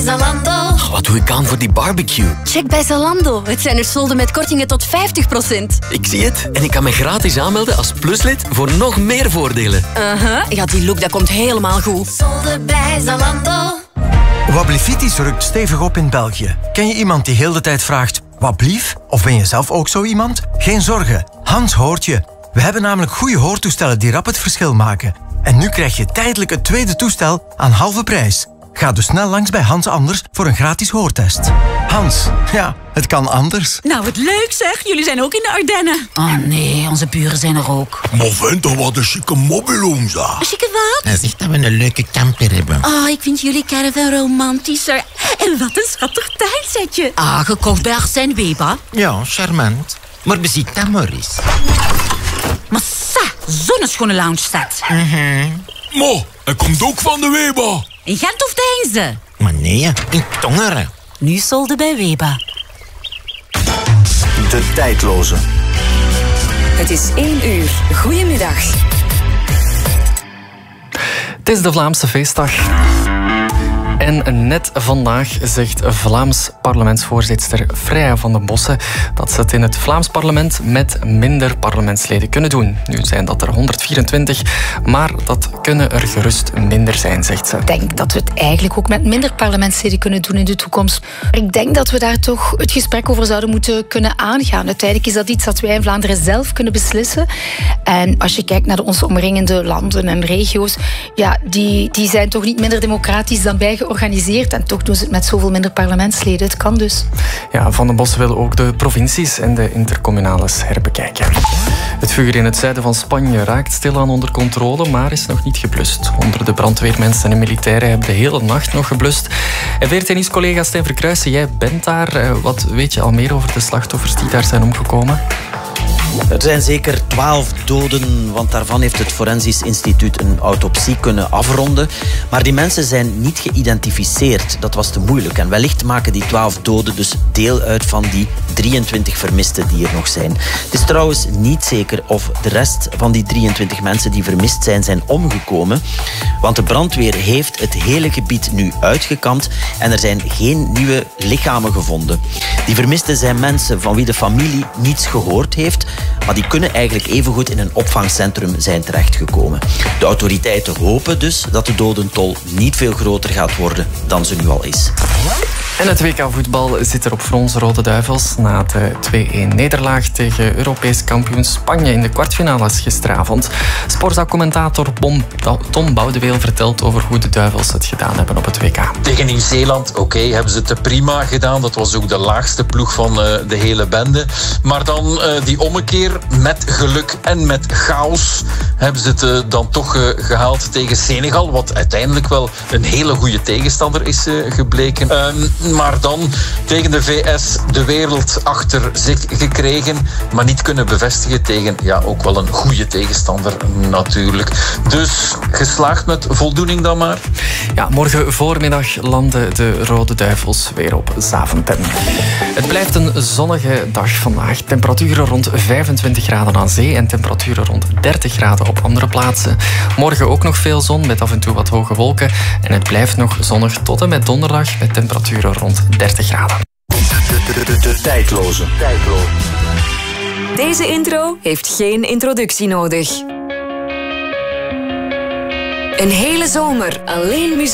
Zalando. Wat doe ik aan voor die barbecue? Check bij Zalando. Het zijn er solden met kortingen tot 50%. Ik zie het. En ik kan me gratis aanmelden als pluslid voor nog meer voordelen. Ja, die look dat komt helemaal goed. Solden bij Zalando. Wablifitis rukt stevig op in België. Ken je iemand die heel de tijd vraagt, wat blief? Of ben je zelf ook zo iemand? Geen zorgen, Hans hoort je. We hebben namelijk goede hoortoestellen die rap het verschil maken. En nu krijg je tijdelijk het tweede toestel aan halve prijs. Ga dus snel langs bij Hans Anders voor een gratis hoortest. Hans, ja, het kan anders. Nou, wat leuk zeg. Jullie zijn ook in de Ardennen. Oh nee, onze buren zijn er ook. Maar vind toch wat een chique mobilhome, zeg. Een chique wat? Hij zegt dat we een leuke camper hebben. Oh, ik vind jullie caravan romantischer. En wat een schattig tuinsetje. Ah, gekocht bij Arsène Weber. Ja, charmant. Maar beziek dat maar eens. Maar zo'n schone lounge staat. Mo, hij komt ook van de Weber. In Gent of Deinze? Maar nee, in Tongeren. Nu solden bij Weber. De tijdloze. Het is 1 uur. Goedemiddag. Het is de Vlaamse feestdag. En net vandaag zegt Vlaams parlementsvoorzitter Freya van den Bossen dat ze het in het Vlaams parlement met minder parlementsleden kunnen doen. Nu zijn dat er 124, maar dat kunnen er gerust minder zijn, zegt ze. Ik denk dat we het eigenlijk ook met minder parlementsleden kunnen doen in de toekomst. Maar ik denk dat we daar toch het gesprek over zouden moeten kunnen aangaan. Uiteindelijk is dat iets dat wij in Vlaanderen zelf kunnen beslissen. En als je kijkt naar onze omringende landen en regio's, ja, die zijn toch niet minder democratisch dan wij georganiseerd. En toch doen ze het met zoveel minder parlementsleden. Het kan dus. Ja, Van den Bossen wil ook de provincies en de intercommunales herbekijken. Het vuur in het zuiden van Spanje raakt stilaan onder controle, maar is nog niet geblust. Honderden brandweermensen en militairen hebben de hele nacht nog geblust. En VRT-collega Stijn Verkruijsen, jij bent daar. Wat weet je al meer over de slachtoffers die daar zijn omgekomen? Er zijn zeker 12 doden, want daarvan heeft het Forensisch Instituut een autopsie kunnen afronden. Maar die mensen zijn niet geïdentificeerd. Dat was te moeilijk. En wellicht maken die 12 doden dus deel uit van die 23 vermisten die er nog zijn. Het is trouwens niet zeker of de rest van die 23 mensen die vermist zijn omgekomen. Want de brandweer heeft het hele gebied nu uitgekamd en er zijn geen nieuwe lichamen gevonden. Die vermisten zijn mensen van wie de familie niets gehoord heeft, maar die kunnen eigenlijk evengoed in een opvangcentrum zijn terechtgekomen. De autoriteiten hopen dus dat de dodentol niet veel groter gaat worden dan ze nu al is. En het WK-voetbal zit er op voor onze Rode Duivels na de 2-1-nederlaag tegen Europees kampioen Spanje in de kwartfinales gisteravond. Sportza-commentator Tom Boudeweel vertelt over hoe de Duivels het gedaan hebben op het WK. Tegen Nieuw-Zeeland, hebben ze het te prima gedaan. Dat was ook de laagste ploeg van de hele bende. Maar dan die ommekeer met geluk en met chaos hebben ze het dan toch gehaald tegen Senegal, wat uiteindelijk wel een hele goede tegenstander is gebleken. Maar dan tegen de VS de wereld achter zich gekregen, maar niet kunnen bevestigen tegen ook wel een goede tegenstander natuurlijk. Dus geslaagd met voldoening dan maar. Ja, morgen voormiddag landen de Rode Duivels weer op Zaventem. Het blijft een zonnige dag vandaag. Temperaturen rond 25 graden aan zee en temperaturen rond 30 graden op andere plaatsen. Morgen ook nog veel zon met af en toe wat hoge wolken. En het blijft nog zonnig tot en met donderdag met temperaturen rond 30 graden. De tijdloze. Deze intro heeft geen introductie nodig. Een hele zomer alleen muziek.